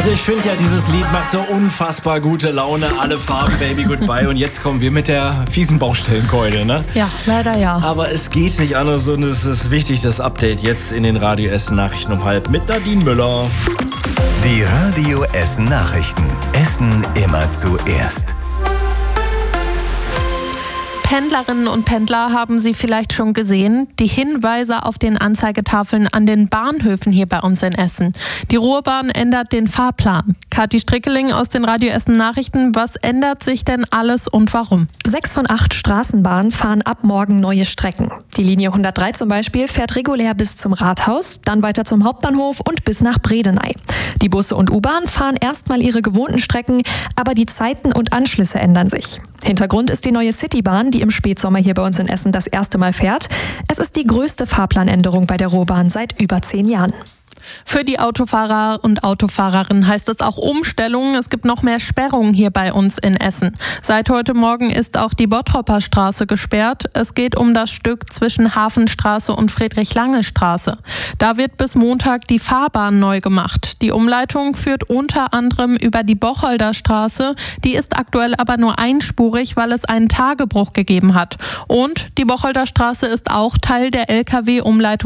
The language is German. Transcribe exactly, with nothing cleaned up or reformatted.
Also ich finde ja, dieses Lied macht so unfassbar gute Laune. Alle Farben, Baby, Goodbye. Und jetzt kommen wir mit der fiesen Baustellenkeule, ne? Ja, leider ja. Aber es geht nicht anders und es ist wichtig, das Update jetzt in den Radio Essen Nachrichten um halb mit Nadine Müller. Die Radio Essen Nachrichten. Essen immer zuerst. Pendlerinnen und Pendler haben Sie vielleicht schon gesehen. Die Hinweise auf den Anzeigetafeln an den Bahnhöfen hier bei uns in Essen. Die Ruhrbahn ändert den Fahrplan. Kathi Strickeling aus den Radio Essen Nachrichten. Was ändert sich denn alles und warum? Sechs von acht Straßenbahnen fahren ab morgen neue Strecken. Die Linie hundertdrei zum Beispiel fährt regulär bis zum Rathaus, dann weiter zum Hauptbahnhof und bis nach Bredeney. Die Busse und U-Bahn fahren erstmal ihre gewohnten Strecken, aber die Zeiten und Anschlüsse ändern sich. Hintergrund ist die neue Citybahn, die im Spätsommer hier bei uns in Essen das erste Mal fährt. Es ist die größte Fahrplanänderung bei der Ruhrbahn seit über zehn Jahren. Für die Autofahrer und Autofahrerinnen heißt es auch Umstellungen. Es gibt noch mehr Sperrungen hier bei uns in Essen. Seit heute Morgen ist auch die Bottropper Straße gesperrt. Es geht um das Stück zwischen Hafenstraße und Friedrich-Lange-Straße. Da wird bis Montag die Fahrbahn neu gemacht. Die Umleitung führt unter anderem über die Bocholder Straße. Die ist aktuell aber nur einspurig, weil es einen Tagebruch gegeben hat. Und die Bocholder Straße ist auch Teil der L K W-Umleitung